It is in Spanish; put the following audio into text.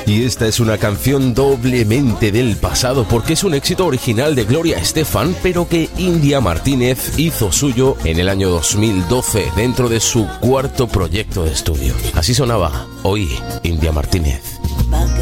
Y esta es una canción doblemente del pasado porque es un éxito original de Gloria Estefan, pero que India Martínez hizo suyo en el año 2012 dentro de su cuarto proyecto de estudio. Así sonaba hoy India Martínez.